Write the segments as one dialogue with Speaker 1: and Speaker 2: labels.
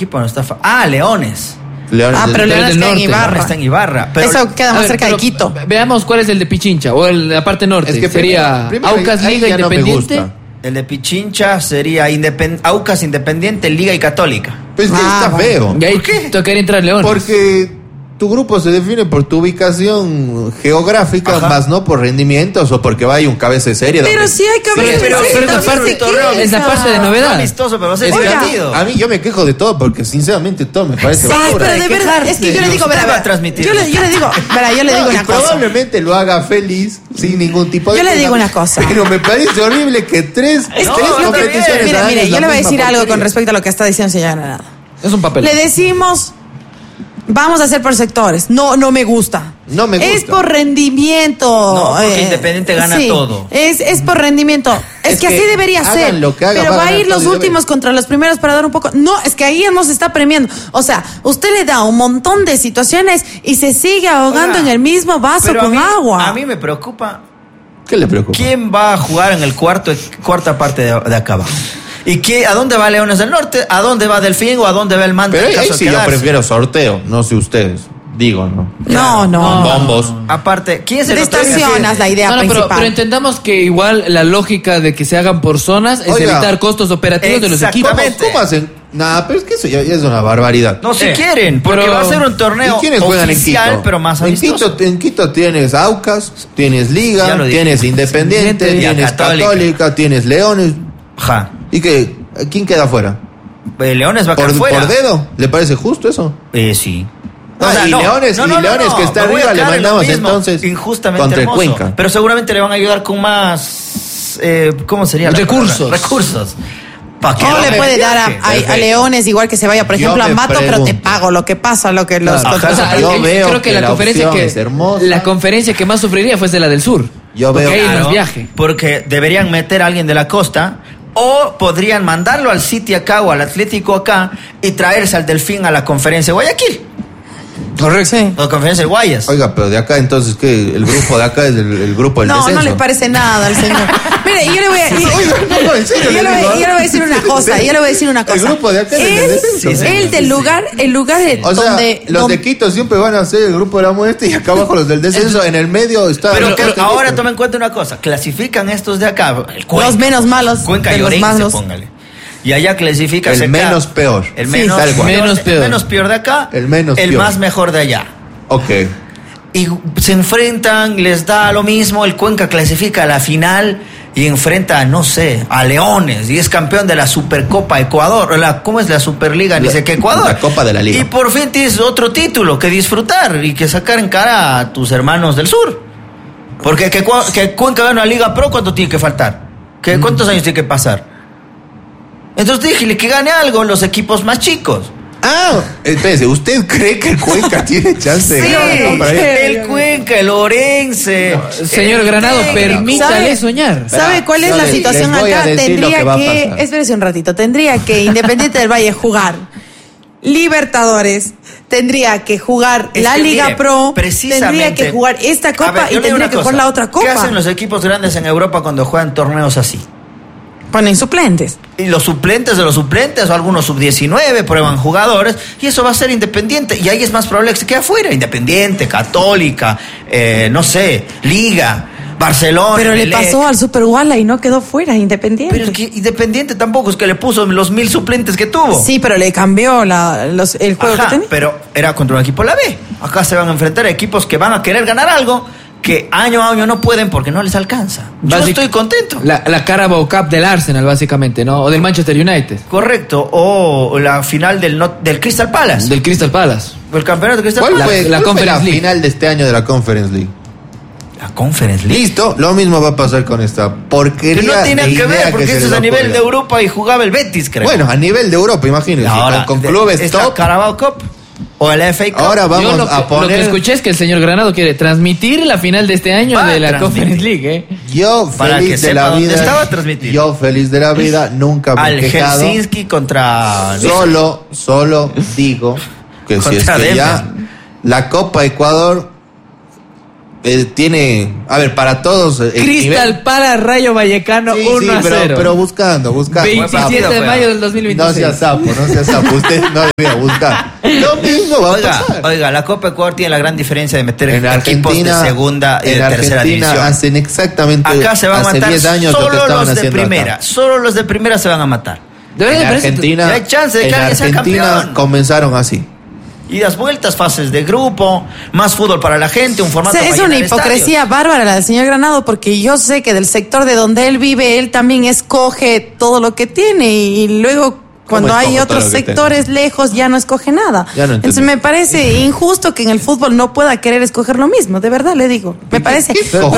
Speaker 1: equipo no está... Leones.
Speaker 2: Pero Leones está en Ibarra.
Speaker 1: Está en Ibarra.
Speaker 2: Pero, eso queda más cerca de Quito.
Speaker 3: Veamos cuál es el de Pichincha o la parte norte. Es que sería Aucas, Liga, Independiente.
Speaker 1: No, el de Pichincha sería Aucas, Independiente, Liga y Católica.
Speaker 4: Pues que está feo.
Speaker 3: Y ahí tocaría entrar Leones.
Speaker 4: Porque tu grupo se define por tu ubicación geográfica, más no por rendimientos o porque vaya un cabeza de serie.
Speaker 2: Pero sí hay cabeza de serie.
Speaker 3: Pero es la parte de novedad.
Speaker 1: Amistoso, pero va a ser divertido.
Speaker 4: A mí yo me quejo de todo porque sinceramente todo me parece basura.
Speaker 2: Pero de verdad, es que yo le digo, yo le digo una cosa.
Speaker 4: Probablemente lo haga feliz sin ningún tipo de...
Speaker 2: Yo le digo una cosa.
Speaker 4: Pero me parece horrible que tres competiciones...
Speaker 2: Mire, yo le voy a decir algo con respecto a lo que está diciendo el señor Granado.
Speaker 3: Es un papel.
Speaker 2: Le decimos... Vamos a hacer por sectores. No me gusta.
Speaker 4: No me gusta.
Speaker 2: Es por rendimiento.
Speaker 1: No, porque Independiente gana todo.
Speaker 2: Es por rendimiento. Es que así debería ser. Pero va a ir los últimos contra los primeros para dar un poco. No, es que ahí nos está premiando. O sea, usted le da un montón de situaciones y se sigue ahogando en el mismo vaso con agua.
Speaker 1: A mí me preocupa.
Speaker 4: ¿Qué le preocupa?
Speaker 1: ¿Quién va a jugar en el cuarta parte de acá abajo? ¿Y a dónde va Leones del Norte? ¿A dónde va Delfín o a dónde va el Manta?
Speaker 4: Pero ahí sí yo prefiero sorteo, no sé ustedes. Digo, ¿no?
Speaker 2: No.
Speaker 4: Bombos.
Speaker 1: Aparte, ¿quién se
Speaker 2: distorsionas la idea principal?
Speaker 3: Pero entendamos que igual la lógica de que se hagan por zonas es evitar costos operativos de los equipos.
Speaker 4: ¿Cómo hacen? Nada, pero es que eso ya es una barbaridad.
Speaker 1: No, si quieren, porque va a ser un torneo oficial, pero más amistoso.
Speaker 4: En Quito tienes Aucas, tienes Liga, tienes Independiente, tienes Católica, tienes Leones.
Speaker 1: Ajá.
Speaker 4: ¿Y qué? ¿Quién queda afuera?
Speaker 1: Leones va a quedar fuera.
Speaker 4: ¿Por dedo? ¿Le parece justo eso?
Speaker 1: Sí.
Speaker 4: Leones que está arriba le mandamos entonces
Speaker 1: injustamente
Speaker 4: contra el
Speaker 1: Hermoso.
Speaker 4: Cuenca.
Speaker 1: Pero seguramente le van a ayudar con más ¿cómo sería? Recursos.
Speaker 2: ¿Cómo le puede dar a Leones igual que se vaya, por ejemplo, a Mato, pero te pago lo que pasa, lo que los...
Speaker 4: Yo veo
Speaker 3: creo que la conferencia que más sufriría fuese la del sur.
Speaker 4: Yo veo
Speaker 3: que hay más viaje.
Speaker 1: Porque deberían meter a alguien de la costa o podrían mandarlo al City acá o al Atlético acá y traerse al Delfín a la conferencia de Guayaquil.
Speaker 4: Correcto. Sí.
Speaker 1: O conferencia de Guayas.
Speaker 4: Oiga, pero de acá entonces, ¿qué? El grupo de acá es el grupo del descenso.
Speaker 2: No le parece nada al señor. Mire, yo le voy a decir una cosa. El
Speaker 4: grupo de acá es
Speaker 2: el del lugar, donde...
Speaker 4: Los de Quito siempre van a ser el grupo de la muerte y acá abajo los del descenso. En el medio está...
Speaker 1: Pero ahora tomen en cuenta una cosa. Clasifican estos de acá.
Speaker 2: Los menos malos.
Speaker 1: Cuenca y Orense, póngale. Y allá clasifica
Speaker 4: el menos peor.
Speaker 1: El menos peor de acá. El más mejor de allá.
Speaker 4: Ok.
Speaker 1: Y se enfrentan, les da lo mismo. El Cuenca clasifica a la final y enfrenta, no sé, a Leones. Y es campeón de la Supercopa Ecuador. ¿Cómo es la Superliga? Ni sé qué Ecuador.
Speaker 4: La Copa de la Liga.
Speaker 1: Y por fin tienes otro título que disfrutar y que sacar en cara a tus hermanos del sur. Porque que Cuenca gane una Liga Pro, ¿cuánto tiene que faltar? ¿Cuántos años tiene que pasar? Entonces dígale que gane algo los equipos más chicos.
Speaker 4: Espérese, ¿usted cree que el Cuenca tiene chance de ganar?
Speaker 1: El Cuenca, el Orense.
Speaker 3: Señor Granado, permítale soñar.
Speaker 2: ¿Sabe cuál es la situación acá? Espérese un ratito. Tendría que Independiente del Valle jugar Libertadores, tendría que jugar la Liga Pro, tendría que jugar esta Copa y tendría que jugar la otra Copa.
Speaker 1: ¿Qué hacen los equipos grandes en Europa cuando juegan torneos así?
Speaker 2: Ponen suplentes.
Speaker 1: Y los suplentes de los suplentes, o algunos sub-19, prueban jugadores, y eso va a ser Independiente. Y ahí es más probable que se quede afuera. Independiente, Católica, no sé, Liga, Barcelona.
Speaker 2: Pero le pasó al Super Guala y no quedó fuera Independiente.
Speaker 1: Pero es que Independiente tampoco es que le puso los 1000 suplentes que tuvo.
Speaker 2: Sí, pero le cambió el juego que tenía.
Speaker 1: Pero era contra un equipo la B. Acá se van a enfrentar a equipos que van a querer ganar algo que año a año no pueden porque no les alcanza. Yo estoy contento.
Speaker 3: La Carabao Cup del Arsenal, básicamente, ¿no? O del Manchester United.
Speaker 1: Correcto. O la final del Crystal Palace.
Speaker 3: Del Crystal Palace.
Speaker 1: O el campeonato del Crystal Palace.
Speaker 4: ¿Cuál fue la final de este año de la Conference League?
Speaker 1: La Conference League.
Speaker 4: Listo, lo mismo va a pasar con esta porquería.
Speaker 1: Que no tiene que ver, porque eso es a nivel de Europa y jugaba el Betis, creo.
Speaker 4: Bueno, a nivel de Europa, imagínense.
Speaker 1: Ahora,
Speaker 4: con clubes top.
Speaker 1: Carabao Cup. O el FA Cup.
Speaker 4: Ahora vamos a poner...
Speaker 3: Lo que escuché es que el señor Granado quiere transmitir la final de este año de la Conference League,
Speaker 4: Yo feliz de la vida.
Speaker 1: Estaba transmitiendo.
Speaker 4: Yo feliz de la vida, nunca me he quejado.
Speaker 1: Al Helsinki contra...
Speaker 4: Solo digo que si es que ya la Copa Ecuador tiene, a ver, para todos.
Speaker 3: Cristal para Rayo Vallecano 1-0.
Speaker 4: Pero buscando.
Speaker 3: 27 de mayo del 2026.
Speaker 4: No sea sapo. Usted no debía buscar. Lo mismo va a pasar.
Speaker 1: Oiga, la Copa Ecuador tiene la gran diferencia de meter en equipos de segunda y de tercera división.
Speaker 4: Hacen exactamente.
Speaker 1: Acá se van a matar
Speaker 4: 10 años
Speaker 1: solo los de primera. Acá. Solo los de primera se van a matar.
Speaker 4: En Argentina, hay chance de que alguien sea campeón. Comenzaron así.
Speaker 1: Idas, vueltas, fases de grupo, más fútbol para la gente, un formato
Speaker 2: es una hipocresía bárbara la del señor Granado, porque yo sé que del sector de donde él vive, él también escoge todo lo que tiene y luego cuando hay otros sectores lejos ya no escoge nada. Entonces me parece injusto que en el fútbol no pueda querer escoger lo mismo, de verdad le digo. Me parece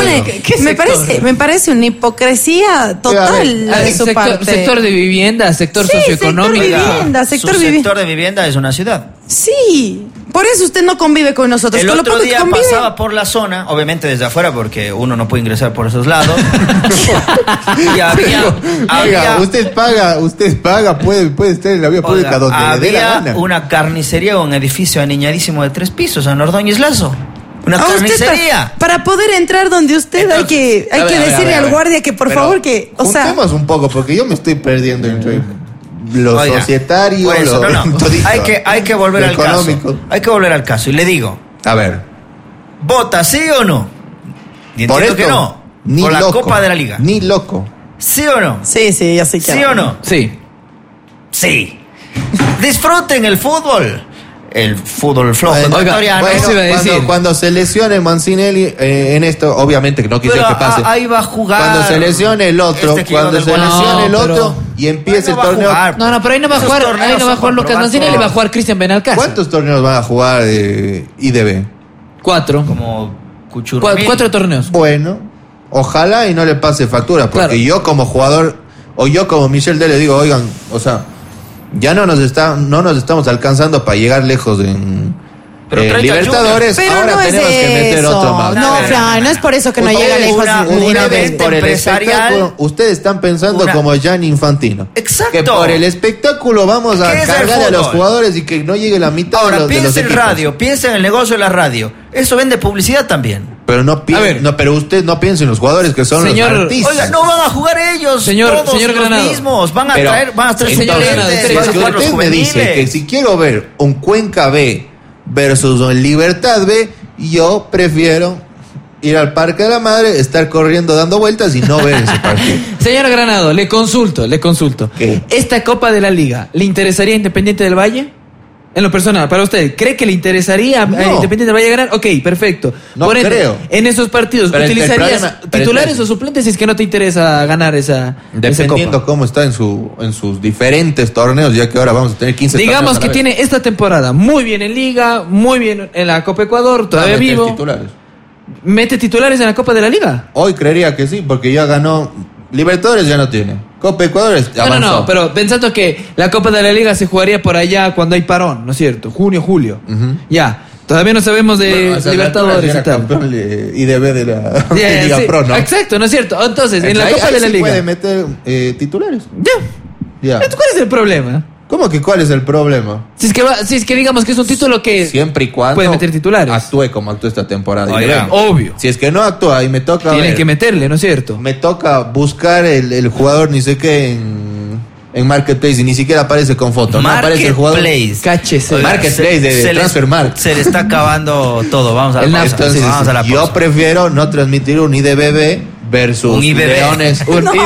Speaker 2: una hipocresía total de su parte.
Speaker 3: Sector de vivienda, sector socioeconómico.
Speaker 1: Sector de vivienda es una ciudad.
Speaker 2: Sí, por eso usted no convive con nosotros.
Speaker 1: El otro día pasaba por la zona, obviamente desde afuera, porque uno no puede ingresar por esos lados. Y había
Speaker 4: usted paga, puede estar en la vía pública donde le dé la gana.
Speaker 1: Una carnicería o un edificio aniñadísimo de 3 pisos en Ordóñez Lazo. Una carnicería.
Speaker 2: Para poder entrar donde usted hay que decirle al guardia que por favor que,
Speaker 4: juntemos un poco porque yo me estoy perdiendo entre los societarios,
Speaker 1: hay que volver al caso. Hay que volver al caso y le digo,
Speaker 4: a ver,
Speaker 1: ¿vota sí o no? Y
Speaker 4: por esto,
Speaker 1: que no.
Speaker 4: Ni
Speaker 1: por
Speaker 4: loco,
Speaker 1: la Copa de la Liga.
Speaker 4: Ni loco.
Speaker 1: ¿Sí o no?
Speaker 2: Sí, ya sé que.
Speaker 1: ¿Sí o no?
Speaker 3: Sí.
Speaker 1: Disfruten el fútbol. El fútbol flojo ecuatoriano.
Speaker 4: Cuando se lesione Mancinelli en esto, obviamente que no quisiera que pase.
Speaker 1: Ahí va a jugar.
Speaker 4: Cuando se lesione el otro, y empiece el torneo.
Speaker 3: No, pero ahí no va a jugar. Ahí no va a jugar Lucas Mancinelli, va a jugar Cristian Benalcázar.
Speaker 4: ¿Cuántos torneos van a jugar IDB?
Speaker 3: 4.
Speaker 1: Como Cuchurrumil.
Speaker 3: 4 torneos.
Speaker 4: Bueno, ojalá y no le pase factura, porque yo como jugador o yo como Michel D le digo, oigan, o sea, ya no nos estamos alcanzando para llegar lejos en Libertadores.
Speaker 2: Pero
Speaker 4: ahora
Speaker 2: no
Speaker 4: tenemos que meter otro más.
Speaker 2: No es por eso que no llega lejos.
Speaker 1: Por el espectáculo,
Speaker 4: ustedes están pensando como Gianni Infantino.
Speaker 1: Exacto.
Speaker 4: Que por el espectáculo vamos a cargar a los jugadores y que no llegue la mitad de los equipos. Piensa en radio,
Speaker 1: piensa en el negocio de la radio. Eso vende publicidad también.
Speaker 4: Pero pero usted no piensa en los jugadores que son los artistas.
Speaker 1: Oiga, no van a jugar ellos.
Speaker 3: Señor
Speaker 1: Granado. Mismos. Van a traer
Speaker 4: usted me dice que si quiero ver un Cuenca B versus un Libertad B, yo prefiero ir al Parque de la Madre, estar corriendo dando vueltas y no ver ese partido.
Speaker 3: Señor Granado, le consulto.
Speaker 4: ¿Qué?
Speaker 3: ¿Esta Copa de la Liga le interesaría a Independiente del Valle? En lo personal, para usted, ¿cree que le interesaría a Independiente del Valle ganar? Ok, perfecto.
Speaker 4: No creo.
Speaker 3: En esos partidos, ¿utilizarías titulares o suplentes si es que no te interesa ganar esa
Speaker 4: dependiendo cómo está en sus diferentes torneos, ya que ahora vamos a tener 15
Speaker 3: Digamos que tiene esta temporada muy bien en Liga, muy bien en la Copa Ecuador, todavía vivo.
Speaker 4: Titulares.
Speaker 3: ¿Mete titulares en la Copa de la Liga?
Speaker 4: Hoy creería que sí, porque ya ganó. Libertadores ya no tiene. Copa Ecuador avanzó.
Speaker 3: No, pero pensando que la Copa de la Liga se jugaría por allá cuando hay parón, ¿no es cierto? Junio, julio. Uh-huh. Ya. Todavía no sabemos de Libertadores y tal.
Speaker 4: IDB de la Liga Pro, ¿no?
Speaker 3: Exacto, ¿no es cierto? Entonces, en la Copa de la Liga
Speaker 4: puede meter titulares.
Speaker 3: Ya. ¿Cuál es el problema?
Speaker 4: ¿Cómo que cuál es el problema?
Speaker 3: Si es que digamos que es un título que
Speaker 4: siempre y cuando
Speaker 3: puede meter titulares.
Speaker 4: Actúe como actúa esta temporada.
Speaker 3: Obvio.
Speaker 4: Si es que no actúa y me toca
Speaker 3: tienen que meterle, ¿no es cierto?
Speaker 4: Me toca buscar el jugador ni sé qué en Marketplace y ni siquiera aparece con foto. No aparece el jugador.
Speaker 3: Cáchese.
Speaker 4: Marketplace de Transfermarkt.
Speaker 1: Se le está acabando todo. Vamos a la pausa.
Speaker 4: Yo prefiero no transmitir un IDBB versus
Speaker 1: un
Speaker 4: Leones.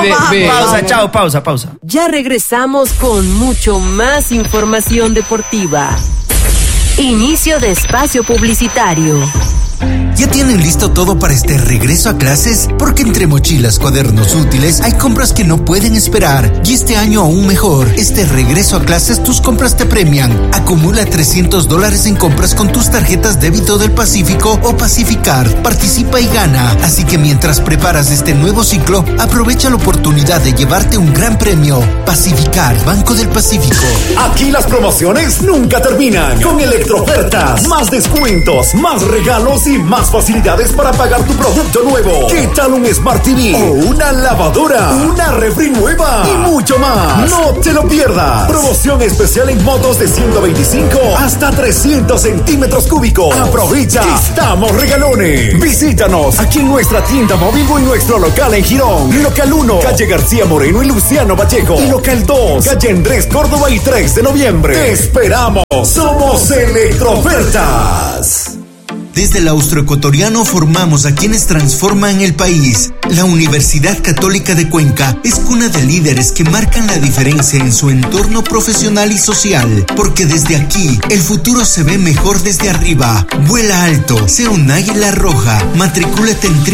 Speaker 1: Pausa.
Speaker 5: Ya regresamos con mucho más información deportiva. Inicio de espacio publicitario.
Speaker 6: ¿Ya tienen listo todo para este regreso a clases? Porque entre mochilas, cuadernos útiles hay compras que no pueden esperar. Y este año aún mejor. Este regreso a clases tus compras te premian. Acumula $300 en compras con tus tarjetas débito del Pacífico o Pacificar. Participa y gana. Así que mientras preparas este nuevo ciclo, aprovecha la oportunidad de llevarte un gran premio. Pacificar, Banco del Pacífico.
Speaker 7: Aquí las promociones nunca terminan. Con electroofertas, más descuentos, más regalos y más más facilidades para pagar tu producto nuevo. ¿Qué tal un Smart TV? O una lavadora, una refri nueva y mucho más. No te lo pierdas. Promoción especial en motos de 125 hasta 300 centímetros cúbicos. Aprovecha, estamos regalones. Visítanos aquí en nuestra tienda móvil o en nuestro local en Girón. Local 1, calle García Moreno y Luciano Vallejo. Y local 2, calle Andrés Córdoba y 3 de noviembre. ¡Te esperamos! ¡Somos Electrofertas!
Speaker 6: Desde el Austroecuatoriano formamos a quienes transforman el país. La Universidad Católica de Cuenca es cuna de líderes que marcan la diferencia en su entorno profesional y social, porque desde aquí el futuro se ve mejor desde arriba. Vuela alto, sé un águila roja. Matricúlate en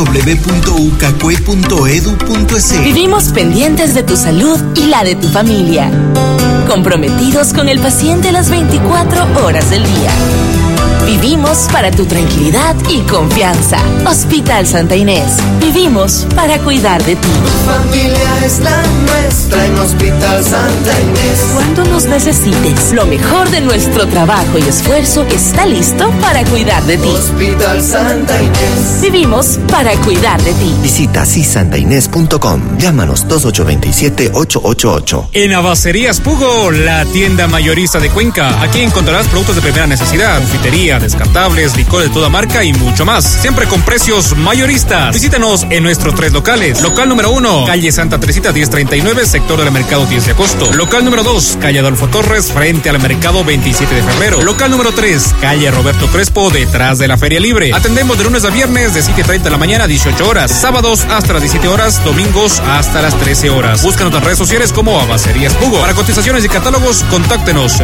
Speaker 6: www.ucacue.edu.es.
Speaker 8: Vivimos pendientes de tu salud y la de tu familia, comprometidos con el paciente las 24 horas del día. Vivimos para tu tranquilidad y confianza. Hospital Santa Inés. Vivimos para cuidar de ti.
Speaker 9: Tu familia es la nuestra en Hospital Santa Inés.
Speaker 8: Cuando nos necesites, lo mejor de nuestro trabajo y esfuerzo está listo para cuidar de ti.
Speaker 9: Hospital Santa Inés.
Speaker 8: Vivimos para cuidar de ti.
Speaker 10: Visita sisantainés.com. Llámanos 2827-888.
Speaker 11: En Abacerías Pugo, la tienda mayorista de Cuenca. Aquí encontrarás productos de primera necesidad, confitería, descartables, licor de toda marca y mucho más. Siempre con precios mayoristas. Visítanos en nuestros 3 locales. Local número 1, calle Santa Teresita 1039, sector del mercado 10 de agosto. Local número 2, calle Adolfo Torres, frente al mercado 27 de febrero. Local número 3, calle Roberto Crespo, detrás de la Feria Libre. Atendemos de lunes a viernes de 7:30 de la mañana a 18 horas. Sábados hasta las 17 horas, domingos hasta las 13 horas. Búscanos en las redes sociales como Abacerías Pugo. Para cotizaciones y catálogos, contáctenos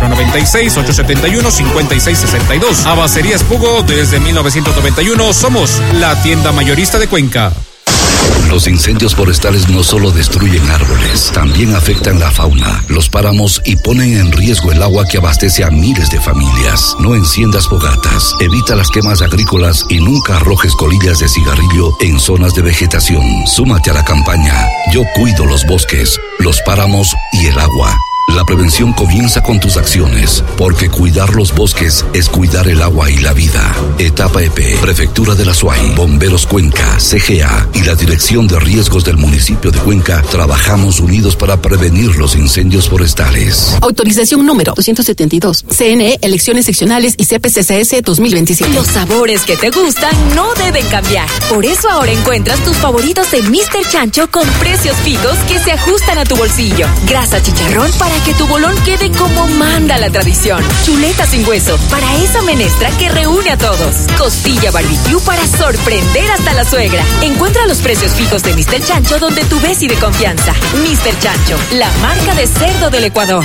Speaker 11: 096-871-5662. Abacerías Pugo, desde 1991 somos la tienda mayorista de Cuenca.
Speaker 12: Los incendios forestales no solo destruyen árboles, también afectan la fauna, los páramos y ponen en riesgo el agua que abastece a miles de familias. No enciendas fogatas, evita las quemas agrícolas y nunca arrojes colillas de cigarrillo en zonas de vegetación. Súmate a la campaña Yo cuido los bosques, los páramos y el agua. La prevención comienza con tus acciones, porque cuidar los bosques es cuidar el agua y la vida. Etapa EP, Prefectura de la SUAY, Bomberos Cuenca, CGA y la Dirección de Riesgos del municipio de Cuenca trabajamos unidos para prevenir los incendios forestales.
Speaker 13: Autorización número 272. CNE, Elecciones Seccionales y CPCCS 2027.
Speaker 8: Los sabores que te gustan no deben cambiar. Por eso ahora encuentras tus favoritos de Mr. Chancho con precios fijos que se ajustan a tu bolsillo. Grasa chicharrón para que tu bolón quede como manda la tradición. Chuleta sin hueso para esa menestra que reúne a todos. Costilla barbecue para sorprender hasta la suegra. Encuentra los precios fijos de Mr. Chancho donde tú ves y de confianza. Mr. Chancho, la marca de cerdo del Ecuador.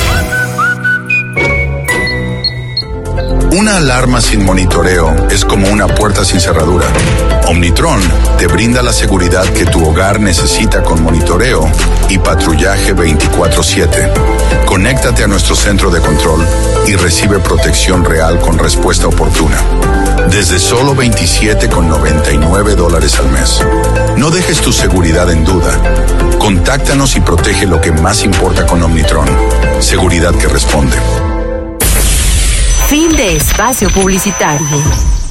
Speaker 14: Una alarma sin monitoreo es como una puerta sin cerradura. Omnitron te brinda la seguridad que tu hogar necesita con monitoreo y patrullaje 24/7. Conéctate a nuestro centro de control y recibe protección real con respuesta oportuna. Desde solo $27,99 al mes. No dejes tu seguridad en duda. Contáctanos y protege lo que más importa con Omnitron. Seguridad que responde.
Speaker 5: Fin de espacio publicitario.